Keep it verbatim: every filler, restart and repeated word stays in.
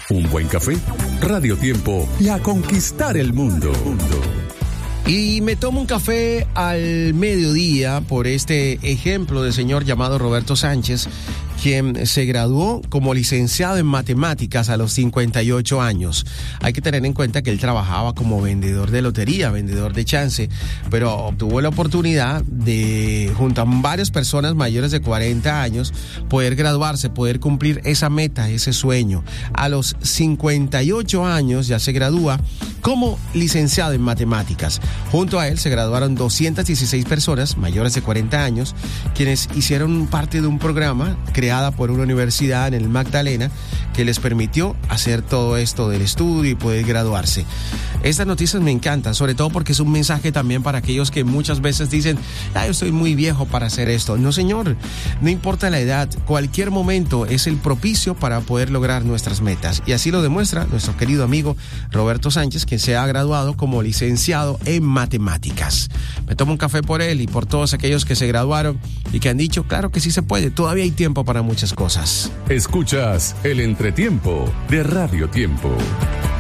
Un buen café, Radio Tiempo y a conquistar el mundo. Y me tomo un café al mediodía por este ejemplo del señor llamado Roberto Sánchez, quien se graduó como licenciado en matemáticas a los cincuenta y ocho años. Hay que tener en cuenta que él trabajaba como vendedor de lotería, vendedor de chance, pero obtuvo la oportunidad de, junto a varias personas mayores de cuarenta años, poder graduarse, poder cumplir esa meta, ese sueño. A los cincuenta y ocho años ya se gradúa como licenciado en matemáticas. Junto a él se graduaron doscientas dieciséis personas mayores de cuarenta años, quienes hicieron parte de un programa creada por una universidad en el Magdalena que les permitió hacer todo esto del estudio y poder graduarse. Estas noticias me encantan, sobre todo porque es un mensaje también para aquellos que muchas veces dicen, ah, yo estoy muy viejo para hacer esto. No, señor, no importa la edad, cualquier momento es el propicio para poder lograr nuestras metas. Y así lo demuestra nuestro querido amigo Roberto Sánchez, quien se ha graduado como licenciado en matemáticas. Me tomo un café por él y por todos aquellos que se graduaron y que han dicho, claro que sí se puede, todavía hay tiempo para muchas cosas. Escuchas el entretiempo de Radio Tiempo.